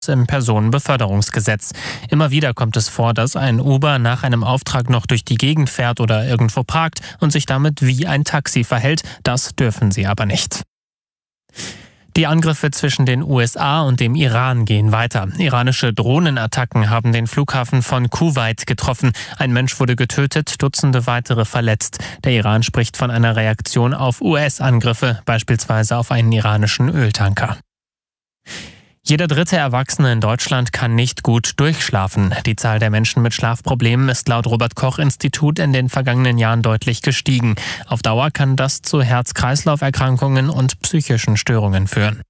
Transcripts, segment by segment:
im Personenbeförderungsgesetz. Immer wieder kommt es vor, dass ein Uber nach einem Auftrag noch durch die Gegend fährt oder irgendwo parkt und sich damit wie ein Taxi verhält. Das dürfen sie aber nicht. Die Angriffe zwischen den USA und dem Iran gehen weiter. Iranische Drohnenattacken haben den Flughafen von Kuwait getroffen. Ein Mensch wurde getötet, Dutzende weitere verletzt. Der Iran spricht von einer Reaktion auf US-Angriffe, beispielsweise auf einen iranischen Öltanker. Jeder dritte Erwachsene in Deutschland kann nicht gut durchschlafen. Die Zahl der Menschen mit Schlafproblemen ist laut Robert-Koch-Institut in den vergangenen Jahren deutlich gestiegen. Auf Dauer kann das zu Herz-Kreislauf-Erkrankungen und psychischen Störungen führen.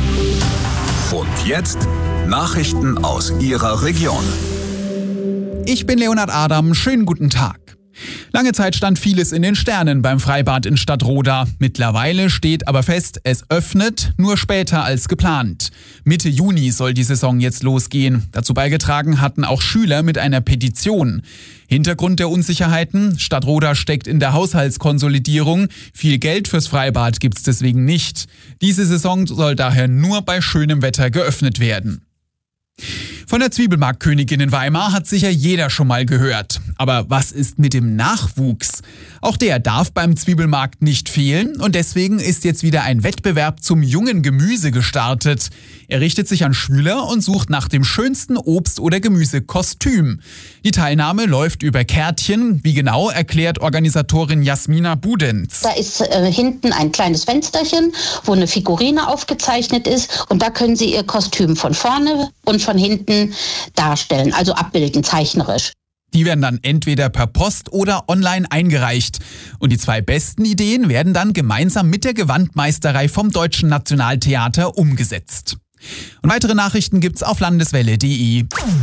Und jetzt Nachrichten aus Ihrer Region. Ich bin Leonhard Adam, schönen guten Tag. Lange Zeit stand vieles in den Sternen beim Freibad in Stadtroda. Mittlerweile steht aber fest, es öffnet, nur später als geplant. Mitte Juni soll die Saison jetzt losgehen. Dazu beigetragen hatten auch Schüler mit einer Petition. Hintergrund der Unsicherheiten: Stadtroda steckt in der Haushaltskonsolidierung. Viel Geld fürs Freibad gibt's deswegen nicht. Diese Saison soll daher nur bei schönem Wetter geöffnet werden. Von der Zwiebelmarktkönigin in Weimar hat sicher jeder schon mal gehört. Aber was ist mit dem Nachwuchs? Auch der darf beim Zwiebelmarkt nicht fehlen und deswegen ist jetzt wieder ein Wettbewerb zum jungen Gemüse gestartet. Er richtet sich an Schüler und sucht nach dem schönsten Obst- oder Gemüsekostüm. Die Teilnahme läuft über Kärtchen. Wie genau, erklärt Organisatorin Jasmina Budenz. Da ist hinten ein kleines Fensterchen, wo eine Figurine aufgezeichnet ist und da können Sie Ihr Kostüm von vorne und von hinten darstellen, also abbilden, zeichnerisch. Die werden dann entweder per Post oder online eingereicht. Und die 2 besten Ideen werden dann gemeinsam mit der Gewandmeisterei vom Deutschen Nationaltheater umgesetzt. Und weitere Nachrichten gibt's auf landeswelle.de.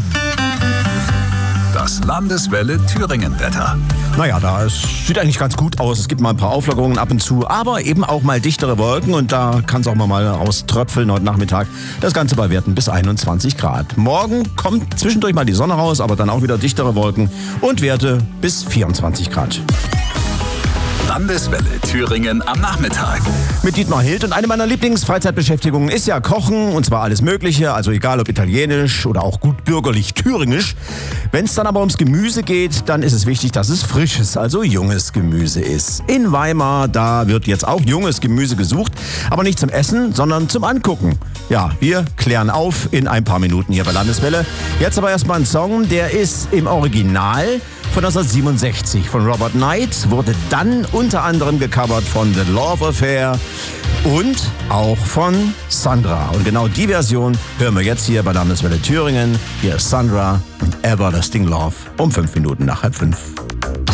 Das Landeswelle Thüringen-Wetter. Naja, sieht eigentlich ganz gut aus. Es gibt mal ein paar Auflockerungen ab und zu, aber eben auch mal dichtere Wolken und da kann es auch mal auströpfeln heute Nachmittag. Das Ganze bei Werten bis 21 Grad. Morgen kommt zwischendurch mal die Sonne raus, aber dann auch wieder dichtere Wolken und Werte bis 24 Grad. Landeswelle Thüringen am Nachmittag. Mit Dietmar Hild und eine meiner Lieblingsfreizeitbeschäftigungen ist ja Kochen und zwar alles Mögliche, also egal ob italienisch oder auch gut bürgerlich thüringisch. Wenn es dann aber ums Gemüse geht, dann ist es wichtig, dass es frisches, also junges Gemüse ist. In Weimar, da wird jetzt auch junges Gemüse gesucht, aber nicht zum Essen, sondern zum Angucken. Ja, wir klären auf in ein paar Minuten hier bei Landeswelle. Jetzt aber erstmal ein Song, der ist im Original von 1967 von Robert Knight, wurde dann unter anderem gecovert von The Love Affair und auch von Sandra. Und genau die Version hören wir jetzt hier bei Landeswelle Thüringen. Hier ist Sandra und Everlasting Love um 5 Minuten nach 4:30.